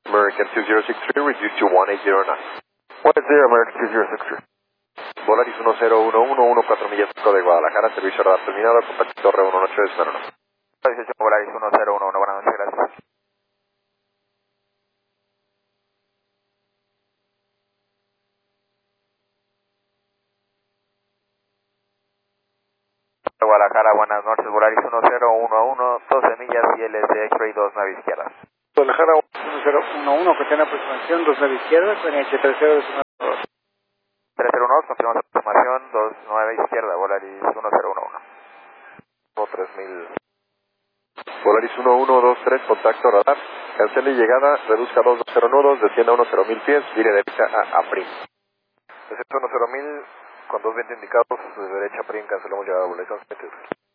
American 2063, reduce to 1809. What is there, American 2063? Volaris 1011, 14 millas de Guadalajara, servicio radar terminado, contacto Torre 18 de Sonora. 18 Volaris 1011, buenas noches, gracias. Guadalajara, buenas noches, Volaris 1011, 12 millas y LS X-Ray 2, 9 izquierdas. Guadalajara 1011, que tiene aproximación 2 9 izquierdas, NH 30 301, confirmamos aproximación 29 izquierda, Volaris 1011. 3000. Volaris 1123, contacto radar. Cancele llegada, reduzca 220 nudos, descienda 10.000 pies, gire derecha a PRIM. Descienda 10.000 con 220 indicados, de derecha PRIM, cancelamos llegada, Volaris 1123.